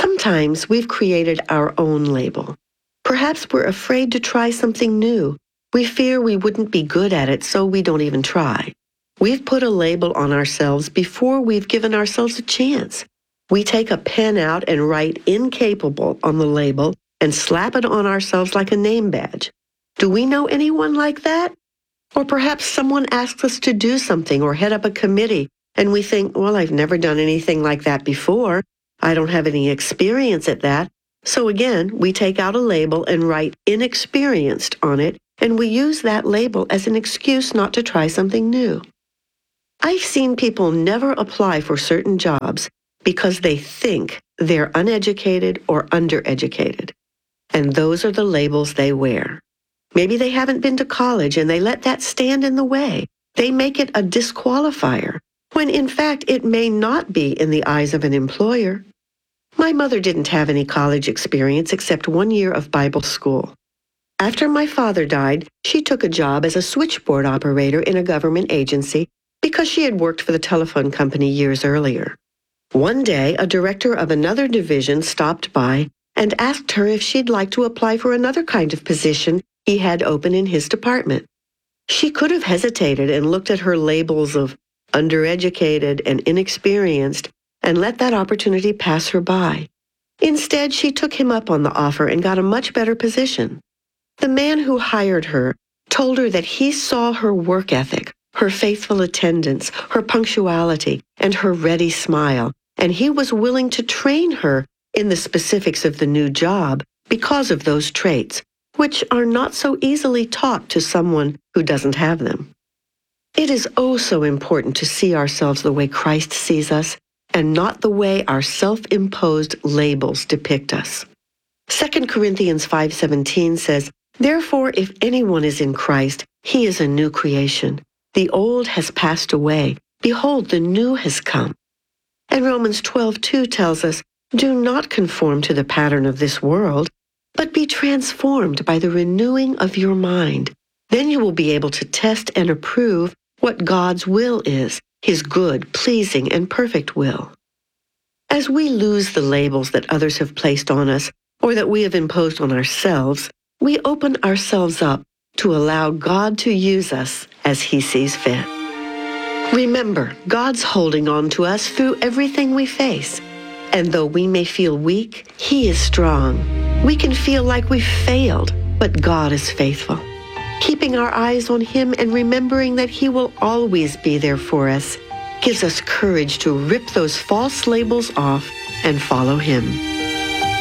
Sometimes we've created our own label. Perhaps we're afraid to try something new. We fear we wouldn't be good at it, so we don't even try. We've put a label on ourselves before we've given ourselves a chance. We take a pen out and write incapable on the label and slap it on ourselves like a name badge. Do we know anyone like that? Or perhaps someone asks us to do something or head up a committee, and we think, well, I've never done anything like that before. I don't have any experience at that. So again, we take out a label and write inexperienced on it, and we use that label as an excuse not to try something new. I've seen people never apply for certain jobs because they think they're uneducated or undereducated. And those are the labels they wear. Maybe they haven't been to college and they let that stand in the way. They make it a disqualifier, when in fact it may not be in the eyes of an employer. My mother didn't have any college experience except 1 year of Bible school. After my father died, she took a job as a switchboard operator in a government agency because she had worked for the telephone company years earlier. One day, a director of another division stopped by and asked her if she'd like to apply for another kind of position he had open in his department. She could have hesitated and looked at her labels of undereducated and inexperienced and let that opportunity pass her by. Instead, she took him up on the offer and got a much better position. The man who hired her told her that he saw her work ethic, her faithful attendance, her punctuality, and her ready smile, and he was willing to train her in the specifics of the new job because of those traits, which are not so easily taught to someone who doesn't have them. It is oh so important to see ourselves the way Christ sees us and not the way our self-imposed labels depict us. 2 Corinthians 5:17 says, "Therefore, if anyone is in Christ, he is a new creation. The old has passed away. Behold, the new has come." And Romans 12:2 tells us, "Do not conform to the pattern of this world, but be transformed by the renewing of your mind. Then you will be able to test and approve what God's will is, his good, pleasing, and perfect will." As we lose the labels that others have placed on us or that we have imposed on ourselves, we open ourselves up to allow God to use us as he sees fit. Remember, God's holding on to us through everything we face. And though we may feel weak, he is strong. We can feel like we've failed, but God is faithful. Keeping our eyes on him and remembering that he will always be there for us gives us courage to rip those false labels off and follow him.